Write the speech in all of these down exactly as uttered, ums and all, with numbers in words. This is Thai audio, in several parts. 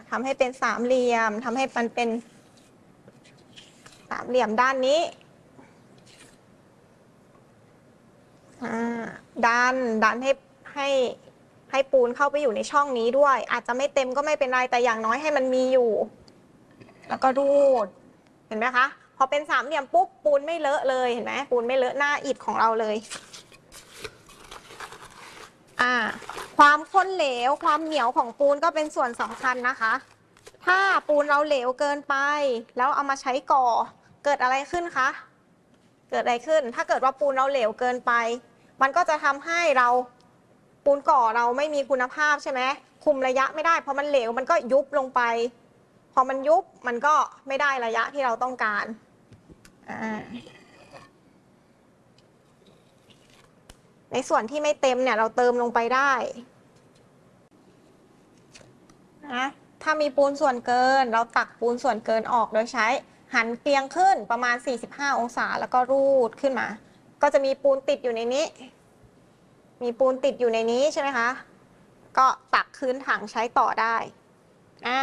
ทำให้เป็นสามเหลี่ยมทำให้มันเป็นสามเหลี่ยมด้านนี้ดันดันให้ให้ให้ปูนเข้าไปอยู่ในช่องนี้ด้วยอาจจะไม่เต็มก็ไม่เป็นไรแต่อย่างน้อยให้มันมีอยู่แล้วก็รูดเห็นไหมคะพอเป็นสามเหลี่ยมปุ๊บปูนไม่เลอะเลยเห็นไหมปูนไม่เลอะหน้าอิฐของเราเลยอ่าความข้นเหลวความเหนียวของปูนก็เป็นส่วนสำคัญนะคะถ้าปูนเราเหลวเกินไปแล้วเอามาใช้ก่อเกิดอะไรขึ้นคะเกิดอะไรขึ้นถ้าเกิดว่าปูนเราเหลวเกินไปมันก็จะทำให้เราปูนก่อเราไม่มีคุณภาพใช่ไหมคุมระยะไม่ได้พอมันเหลวมันก็ยุบลงไปพอมันยุบมันก็ไม่ได้ระยะที่เราต้องการในส่วนที่ไม่เต็มเนี่ยเราเติมลงไปได้นะถ้ามีปูนส่วนเกินเราตักปูนส่วนเกินออกโดยใช้หันเตียงขึ้นประมาณสี่สิบห้าองศาแล้วก็รูดขึ้นมาก็จะมีปูนติดอยู่ในนี้มีปูนติดอยู่ในนี้ใช่ไหมคะก็ตักคืนถังใช้ต่อได้อ่า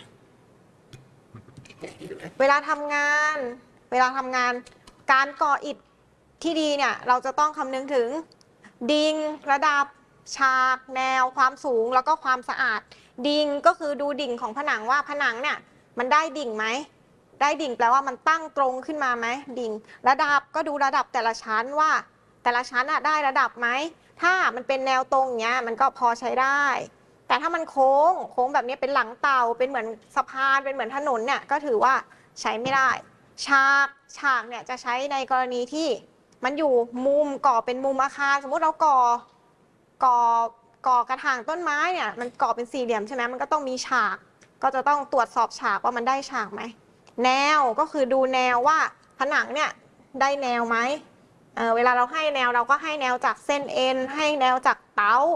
เวลาทำงานเวลาทำงานการก่ออิฐที่ดีเนี่ยเราจะต้องคำนึงถึงดิ่งระดับฉากแนวความสูงแล้วก็ความสะอาดดิ่งก็คือดูดิ่งของผนังว่าผนังเนี่ยมันได้ดิ่งไหมได้ดิ่งแปลว่ามันตั้งตรงขึ้นมาไหมดิ่งระดับก็ดูระดับแต่ละชั้นว่าแต่ละชั้นอะได้ระดับไหมถ้ามันเป็นแนวตรงเนี้ยมันก็พอใช้ได้แต่ถ้ามันโค้งโค้งแบบนี้เป็นหลังเต่าเป็นเหมือนสะพานเป็นเหมือนถนนเนี่ยก็ถือว่าใช้ไม่ได้ฉากฉากเนี่ยจะใช้ในกรณีที่มันอยู่มุมก่อเป็นมุมอาคารสมมุติเราก่อก่อก่อกระถางต้นไม้เนี่ยมันก่อเป็นสี่เหลี่ยมใช่ไหมมันก็ต้องมีฉากก็จะต้องตรวจสอบฉากว่ามันได้ฉากไหมแนวก็คือดูแนวว่าผนังเนี่ยได้แนวไหมเออเวลาเราให้แนวเราก็ให้แนวจากเส้นเอ็นให้แนวจากเต๋า